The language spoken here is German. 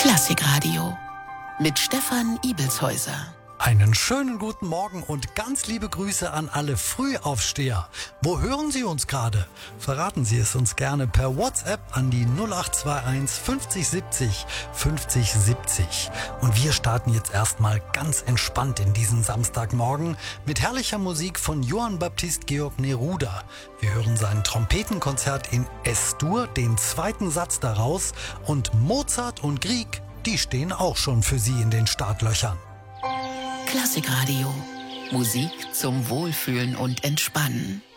Klassikradio mit Stefan Ibelshäuser. Einen schönen guten Morgen und ganz liebe Grüße an alle Frühaufsteher. Wo hören Sie uns gerade? Verraten Sie es uns gerne per WhatsApp an die 0821 50 70 50 70. Und wir starten jetzt erstmal ganz entspannt in diesen Samstagmorgen mit herrlicher Musik von Johann Baptist Georg Neruda. Wir hören sein Trompetenkonzert in Es-Dur, den zweiten Satz daraus, und Mozart und Grieg, die stehen auch schon für Sie in den Startlöchern. Klassikradio. Musik zum Wohlfühlen und Entspannen.